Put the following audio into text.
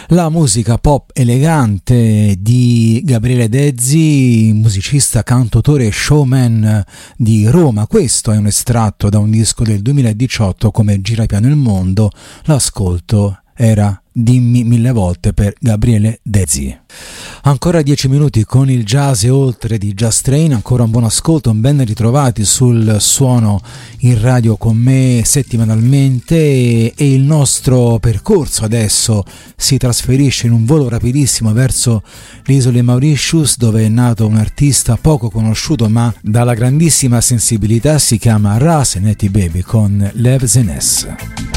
La musica pop elegante di Gabriele Dezzi, musicista, cantautore e showman di Roma. Questo è un estratto da un disco del 2018 come Gira piano il mondo. L'ascolto era Dimmi mille volte per Gabriele Dezzi. Ancora 10 minuti con il jazz e oltre di Jazz Train. Ancora un buon ascolto, un ben ritrovati sul suono in radio con me settimanalmente, e il nostro percorso adesso si trasferisce in un volo rapidissimo verso le isole Mauritius, dove è nato un artista poco conosciuto ma dalla grandissima sensibilità. Si chiama Ras Neti Baby con Lev Zenes.